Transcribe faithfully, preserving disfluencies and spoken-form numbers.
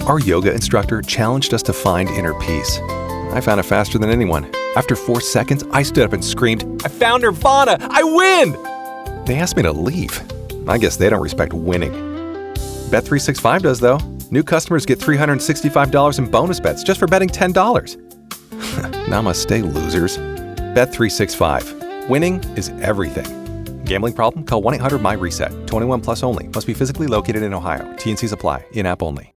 Our yoga instructor challenged us to find inner peace. I found it faster than anyone. After four seconds, I stood up and screamed, "I found Nirvana! I win!" They asked me to leave. I guess they don't respect winning. Bet three sixty-five does, though. New customers get three hundred sixty-five dollars in bonus bets just for betting ten dollars. Namaste, losers. Bet three sixty-five. Winning is everything. Gambling problem? Call one eight hundred M Y RESET. twenty-one plus only. Must be physically located in Ohio. T N Cs apply. In-app only.